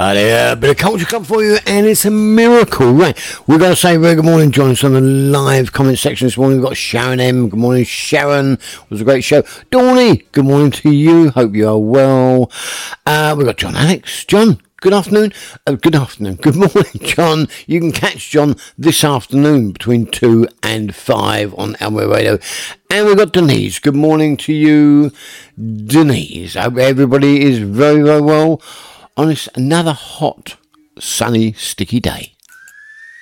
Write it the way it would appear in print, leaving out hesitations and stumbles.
A bit of Culture Club for you, and it's a miracle, right? We've got to say very good morning, join us on the live comment section this morning. We've got Sharon M. Good morning, Sharon. It was a great show. Dawny, good morning to you. Hope you are well. We've got John Alex. John, good afternoon. Good afternoon. Good morning, John. You can catch John this afternoon between 2 and 5 on Elmway Radio. And we've got Denise. Good morning to you, Denise. I hope everybody is very, very well on this another hot, sunny, sticky day.